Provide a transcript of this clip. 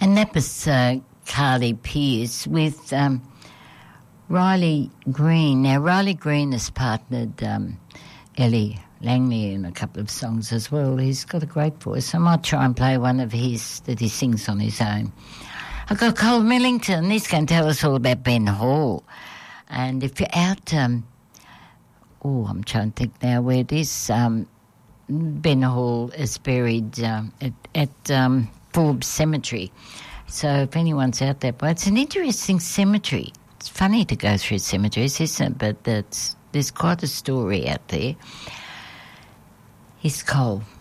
And that was Carly Pearce with Riley Green. Now, Riley Green has partnered Ellie Langley in a couple of songs as well. He's got a great voice. I might try and play one of his that he sings on his own. I've got Cole Millington. He's going to tell us all about Ben Hall. And if you're out... I'm trying to think now where it is. Ben Hall is buried at Forbes Cemetery. So if anyone's out that way, it's an interesting cemetery. It's funny to go through cemeteries, isn't it? But there's quite a story out there. Here's Cole.